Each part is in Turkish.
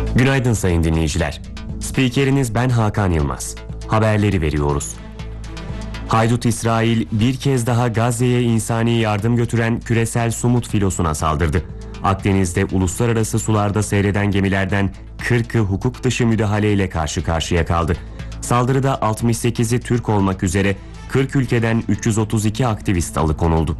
Günaydın sayın dinleyiciler. Spikeriniz ben Hakan Yılmaz. Haberleri veriyoruz. Haydut İsrail bir kez daha Gazze'ye insani yardım götüren küresel Sumut filosuna saldırdı. Akdeniz'de uluslararası sularda seyreden gemilerden 40'ı hukuk dışı müdahaleyle karşı karşıya kaldı. Saldırıda 68'i Türk olmak üzere 40 ülkeden 332 aktivist alıkonuldu.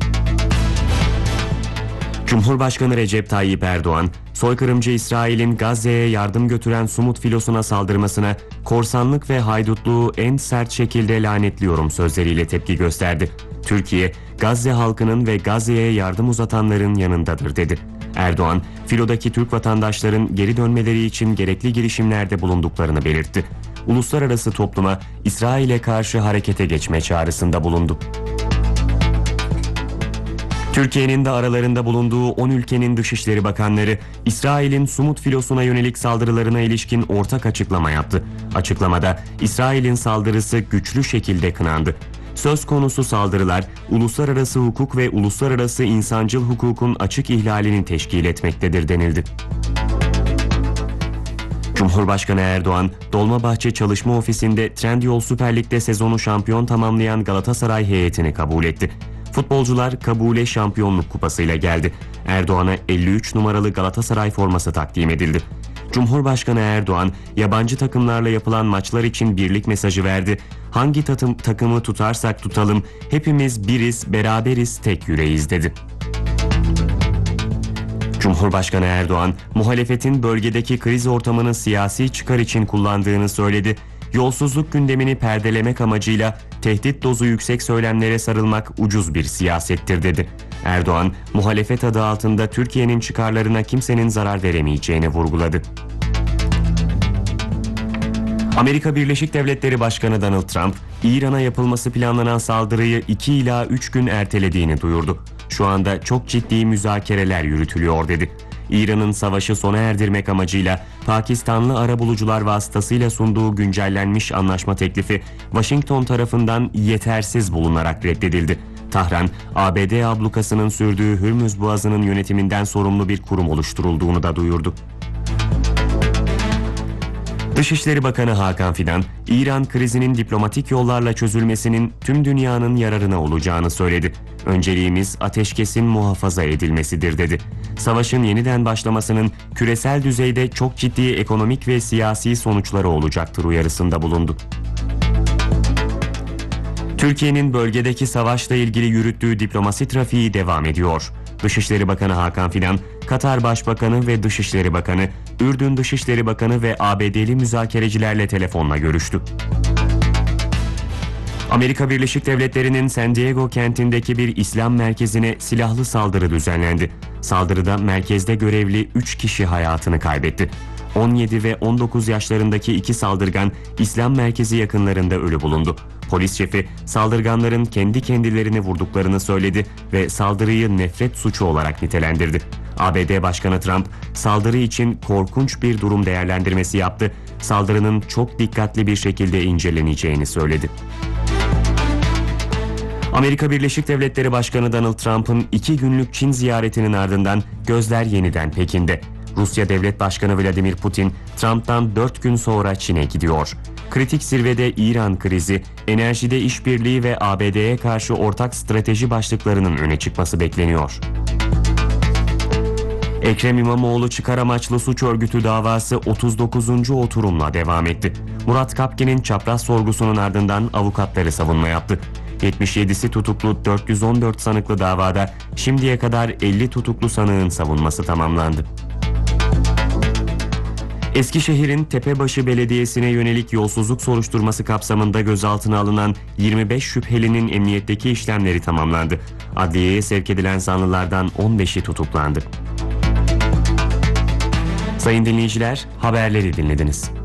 Cumhurbaşkanı Recep Tayyip Erdoğan, soykırımcı İsrail'in Gazze'ye yardım götüren Sumut filosuna saldırmasına korsanlık ve haydutluğu en sert şekilde lanetliyorum sözleriyle tepki gösterdi. Türkiye, Gazze halkının ve Gazze'ye yardım uzatanların yanındadır dedi. Erdoğan, filodaki Türk vatandaşların geri dönmeleri için gerekli girişimlerde bulunduklarını belirtti. Uluslararası topluma İsrail'e karşı harekete geçme çağrısında bulundu. Türkiye'nin de aralarında bulunduğu 10 ülkenin Dışişleri Bakanları, İsrail'in Sumut filosuna yönelik saldırılarına ilişkin ortak açıklama yaptı. Açıklamada İsrail'in saldırısı güçlü şekilde kınandı. Söz konusu saldırılar, uluslararası hukuk ve uluslararası insancıl hukukun açık ihlalini teşkil etmektedir denildi. Cumhurbaşkanı Erdoğan, Dolmabahçe Çalışma Ofisi'nde Trendyol Süper Lig'de sezonu şampiyon tamamlayan Galatasaray heyetini kabul etti. Futbolcular kabule şampiyonluk kupasıyla geldi. Erdoğan'a 53 numaralı Galatasaray forması takdim edildi. Cumhurbaşkanı Erdoğan, yabancı takımlarla yapılan maçlar için birlik mesajı verdi. Hangi takımı tutarsak tutalım, hepimiz biriz, beraberiz, tek yüreğiz dedi. Cumhurbaşkanı Erdoğan, muhalefetin bölgedeki kriz ortamını siyasi çıkar için kullandığını söyledi. Yolsuzluk gündemini perdelemek amacıyla tehdit dozu yüksek söylemlere sarılmak ucuz bir siyasettir dedi. Erdoğan, muhalefet adı altında Türkiye'nin çıkarlarına kimsenin zarar veremeyeceğini vurguladı. Amerika Birleşik Devletleri Başkanı Donald Trump, İran'a yapılması planlanan saldırıyı 2 ila 3 gün ertelediğini duyurdu. Şu anda çok ciddi müzakereler yürütülüyor dedi. İran'ın savaşı sona erdirmek amacıyla Pakistanlı arabulucular vasıtasıyla sunduğu güncellenmiş anlaşma teklifi Washington tarafından yetersiz bulunarak reddedildi. Tahran, ABD ablukasının sürdüğü Hürmüz Boğazı'nın yönetiminden sorumlu bir kurum oluşturulduğunu da duyurdu. Dışişleri Bakanı Hakan Fidan, İran krizinin diplomatik yollarla çözülmesinin tüm dünyanın yararına olacağını söyledi. Önceliğimiz ateşkesin muhafaza edilmesidir dedi. Savaşın yeniden başlamasının küresel düzeyde çok ciddi ekonomik ve siyasi sonuçları olacaktır uyarısında bulundu. Türkiye'nin bölgedeki savaşla ilgili yürüttüğü diplomasi trafiği devam ediyor. Dışişleri Bakanı Hakan Fidan, Katar Başbakanı ve Dışişleri Bakanı, Ürdün Dışişleri Bakanı ve ABD'li müzakerecilerle telefonla görüştü. Amerika Birleşik Devletleri'nin San Diego kentindeki bir İslam merkezine silahlı saldırı düzenlendi. Saldırıda merkezde görevli 3 kişi hayatını kaybetti. 17 ve 19 yaşlarındaki 2 saldırgan İslam merkezi yakınlarında ölü bulundu. Polis şefi saldırganların kendi kendilerini vurduklarını söyledi ve saldırıyı nefret suçu olarak nitelendirdi. ABD Başkanı Trump, saldırı için korkunç bir durum değerlendirmesi yaptı. Saldırının çok dikkatli bir şekilde inceleneceğini söyledi. Amerika Birleşik Devletleri Başkanı Donald Trump'ın 2 günlük Çin ziyaretinin ardından gözler yeniden Pekin'de. Rusya Devlet Başkanı Vladimir Putin, Trump'tan 4 gün sonra Çin'e gidiyor. Kritik zirvede İran krizi, enerjide işbirliği ve ABD'ye karşı ortak strateji başlıklarının öne çıkması bekleniyor. Ekrem İmamoğlu çıkar amaçlı suç örgütü davası 39. oturumla devam etti. Murat Kapkin'in çapraz sorgusunun ardından avukatları savunma yaptı. 77'si tutuklu 414 sanıklı davada şimdiye kadar 50 tutuklu sanığın savunması tamamlandı. Eskişehir'in Tepebaşı Belediyesi'ne yönelik yolsuzluk soruşturması kapsamında gözaltına alınan 25 şüphelinin emniyetteki işlemleri tamamlandı. Adliyeye sevk edilen zanlılardan 15'i tutuklandı. Sayın dinleyiciler, haberleri dinlediniz.